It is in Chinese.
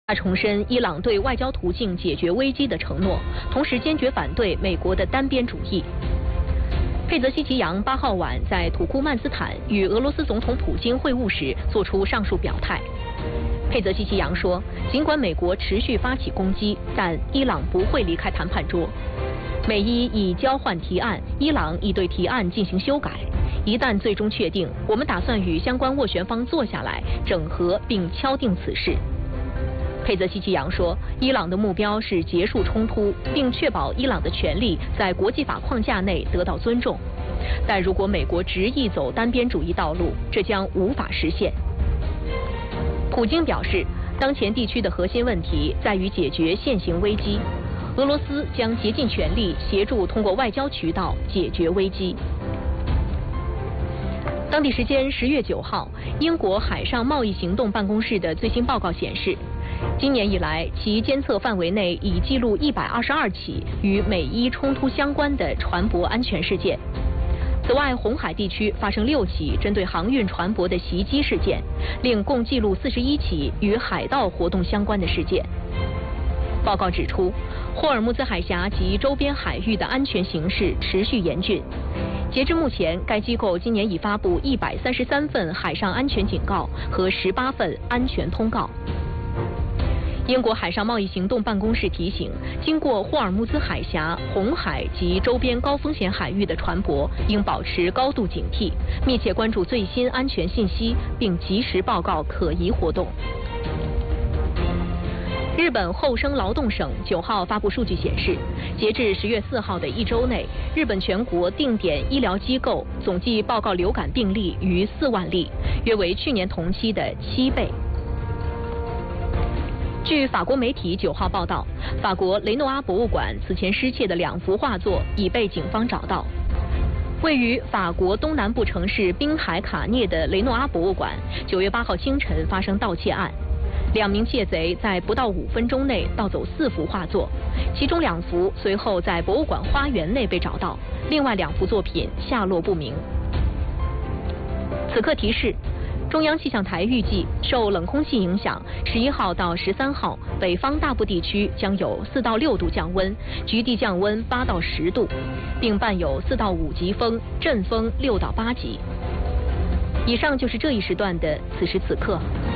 他重申伊朗对外交途径解决危机的承诺，同时坚决反对美国的单边主义。佩泽西奇扬8号晚在土库曼斯坦与俄罗斯总统普京会晤时作出上述表态。佩泽西奇扬说，尽管美国持续发起攻击，但伊朗不会离开谈判桌。美伊已交换提案，伊朗已对提案进行修改。一旦最终确定，我们打算与相关斡旋方坐下来整合并敲定此事。佩泽西奇扬说，伊朗的目标是结束冲突，并确保伊朗的权利在国际法框架内得到尊重。但如果美国执意走单边主义道路，这将无法实现。普京表示，当前地区的核心问题在于解决现行危机，俄罗斯将竭尽全力协助通过外交渠道解决危机。当地时间10月9号，英国海上贸易行动办公室的最新报告显示，今年以来，其监测范围内已记录122起与美伊冲突相关的船舶安全事件。此外，红海地区发生6起针对航运船舶的袭击事件，另共记录41起与海盗活动相关的事件。报告指出，霍尔木兹海峡及周边海域的安全形势持续严峻。截至目前，该机构今年已发布133份海上安全警告和18份安全通告。英国海上贸易行动办公室提醒，经过霍尔木兹海峡、红海及周边高风险海域的船舶应保持高度警惕，密切关注最新安全信息，并及时报告可疑活动。日本厚生劳动省9号发布数据显示，截至10月4号的一周内，日本全国定点医疗机构总计报告流感病例逾4万例，约为去年同期的7倍。据法国媒体9号报道，法国雷诺阿博物馆此前失窃的2幅画作已被警方找到。位于法国东南部城市滨海卡涅的雷诺阿博物馆9月8号清晨发生盗窃案，2名窃贼在不到5分钟内盗走4幅画作，其中2幅随后在博物馆花园内被找到，另外2幅作品下落不明。此刻提示，中央气象台预计，受冷空气影响，11号到13号，北方大部地区将有4到6度降温，局地降温8到10度，并伴有4到5级风，阵风6到8级。以上就是这一时段的此时此刻。